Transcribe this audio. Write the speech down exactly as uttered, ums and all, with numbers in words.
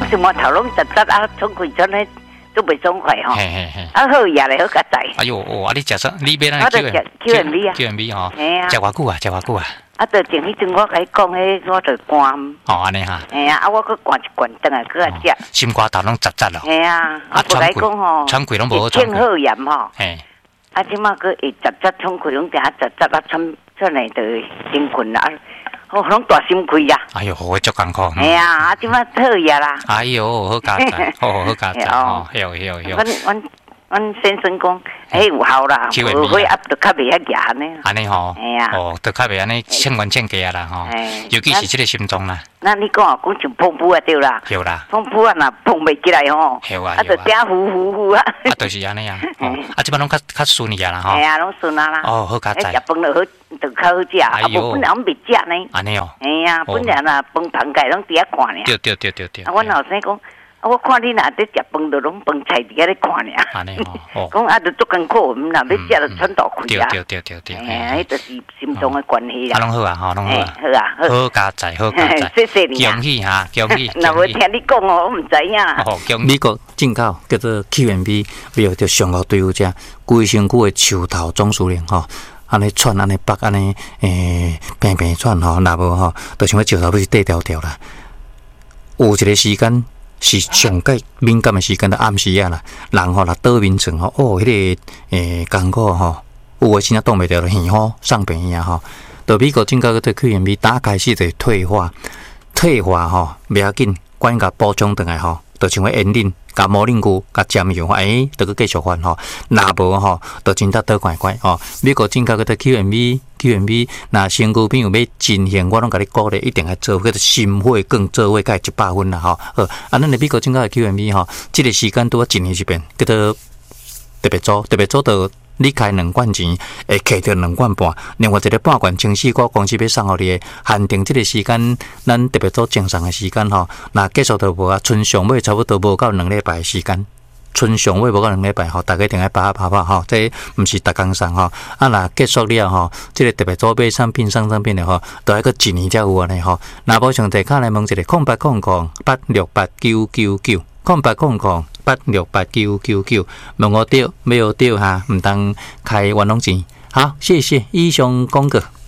什么头拢杂杂啊，冲开转咧都袂爽快吼。 嘿嘿嘿。 啊好夜咧好加载。 哎呦，哦，啊你食啥？你买咱 Q and B 啊 ，Q and B 吼。 嘿啊。 食偌久啊？食偌久啊？ 啊，就前迄阵我甲你讲，迄我就关。 哦，安尼哈。 嘿啊，啊我佮关一罐灯啊，佮啊食。 心肝头拢杂杂咯。 嘿啊，啊不来讲吼， 喘气拢无好喘。清好炎吼。 嘿。 啊，即马佮会杂杂喘气，拢定下杂杂啊，喘喘来就真困啊，哦，拢大心亏呀。 哎呦，好足艰苦。 哎呀，啊，即马好呀啦。 哎呦，好加载，好好加载哦，有有有。 阮阮阮先生讲，哎有效啦，无会压就较袂遐夹安尼。 安尼吼。 哎呀。 哦，就较袂安尼欠关欠价啦吼。尤其是即个心脏啦。 那你讲啊，讲像碰布啊对啦。 有啦。 碰布啊，若碰袂起来吼。 有啊。 啊，就嗲糊糊糊啊。 啊，就是安尼啊。哦。啊，即摆拢较较顺利啊啦吼。 哎呀，拢顺啊啦。 哦，好加载。 食饭就好，就较好食。啊，无本来拢袂食呢。 安尼哦。 哎呀，本来呐，饭盘盖拢伫遐看呢。 对对对对对。 啊，阮后生讲。啊！我看你若在食饭，就拢饭菜伫遐咧看尔。 安尼吼， 讲啊，就足艰苦，毋若要食就喘大气啊。 对对对对。 哎，迄就是心脏的关系啦。 啊，拢好啊，吼，拢好啊。 好啊，好。 好加载，好加载。 谢谢你啊。 恭喜哈，恭喜。 若无听你讲哦，我毋知影。 哦，恭喜。 美国进口叫做 Q and B， 标着上好对付者，规身躯的树头总司令吼。安尼喘，安尼北，安尼诶，平平喘吼，若无吼，就像个石头要是缀条条啦。有一个时间。是上界敏感的时间，就暗时啊啦，人吼若倒眠床吼，哦，迄、那个诶艰苦吼，有诶真正挡袂掉，就耳吼上病院吼。到美国进口个对 Q and B 打开始就退化，退化吼袂要紧，管甲补充转来吼，就像个盐磷、甲摩令菇、甲尖油，诶，就去继续翻吼。若无吼，就真正倒怪怪吼。美国进口个对 Q and B。Q and B， 那身躯边有要进行，我拢甲你鼓励，一定要做，叫做心血更做伙，甲一百分啦吼。好，啊，咱的美国进口的 Q and B 吼，即个时间拄啊一年一遍，叫做特别组，特别组到你开两罐钱，会摕到两罐半，另外一个半罐清洗股公司要送互你的，限定即个时间，咱特别组正常的时间吼，那结束都无啊，剩上尾差不多无到两礼拜的时间。春上尾无到两礼拜吼，大家一定要拍拍拍拍吼，这毋是逐工送吼。啊，若结束了吼，即、這個特别组买产品、送产品的吼，都要个一年才有安尼吼。若无上地卡来问一个空八空空八六八九九九，空八空空八六八九九九，问我对，没有对哈，毋当开冤枉钱。好，谢谢以上广告。